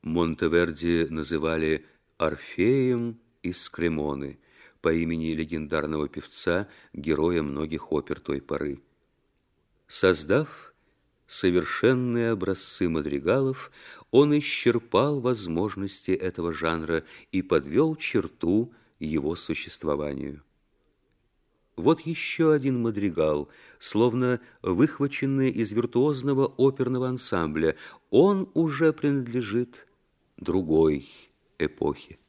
Монтеверди называли Орфеем из Кремоны по имени легендарного певца, героя многих опер той поры. Создав совершенные образцы мадригалов, он исчерпал возможности этого жанра и подвел черту его существованию. Вот еще один мадригал, словно выхваченный из виртуозного оперного ансамбля. Он уже принадлежит другой эпохе.